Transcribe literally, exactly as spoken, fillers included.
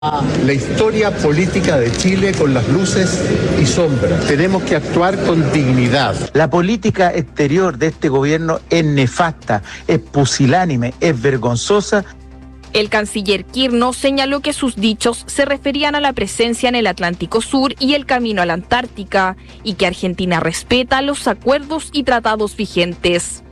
La historia política de Chile con las luces y sombras. Tenemos que actuar con dignidad. La política exterior de este gobierno es nefasta, es pusilánime, es vergonzosa. El canciller Kirno señaló que sus dichos se referían a la presencia en el Atlántico Sur y el camino a la Antártica, y que Argentina respeta los acuerdos y tratados vigentes.